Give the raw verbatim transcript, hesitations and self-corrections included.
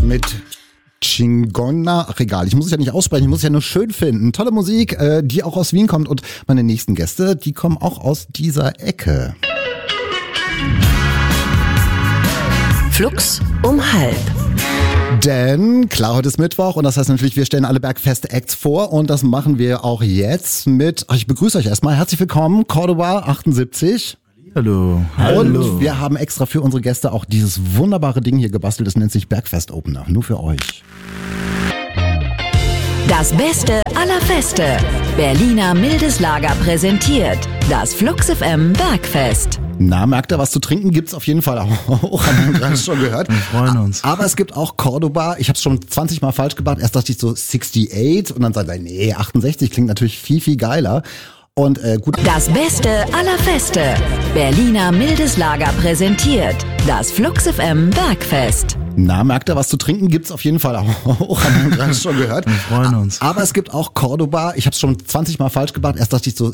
mit Chingona. Ach egal, ich muss es ja nicht aussprechen, ich muss es ja nur schön finden. Tolle Musik, äh, die auch aus Wien kommt und meine nächsten Gäste, die kommen auch aus dieser Ecke. Flux um halb. Denn, klar, heute ist Mittwoch und das heißt natürlich, wir stellen alle Bergfest-Acts vor und das machen wir auch jetzt mit, ach, ich begrüße euch erstmal, herzlich willkommen, Cordoba achtundsiebzig. Hallo. Und Hallo. wir haben extra für unsere Gäste auch dieses wunderbare Ding hier gebastelt, das nennt sich Bergfest Opener, nur für euch. Das Beste aller Feste. Berliner Mildeslager präsentiert das Flux F M Bergfest. Na, merkt ihr, was zu trinken gibt's auf jeden Fall auch, haben wir gerade schon gehört. Wir freuen uns. Aber es gibt auch Cordoba, ich habe es schon zwanzig Mal falsch gemacht, erst dachte ich so achtundachtzig und dann sagt er, nee, achtundsechzig klingt natürlich viel, viel geiler. Und äh, gut. Das Beste aller Feste. Berliner Mildeslager präsentiert das Flux F M Bergfest. Na, merkt ihr, was zu trinken gibt's auf jeden Fall auch, haben wir gerade schon gehört. Wir freuen uns. Aber es gibt auch Cordoba, ich habe es schon zwanzig Mal falsch gemacht, erst dachte ich so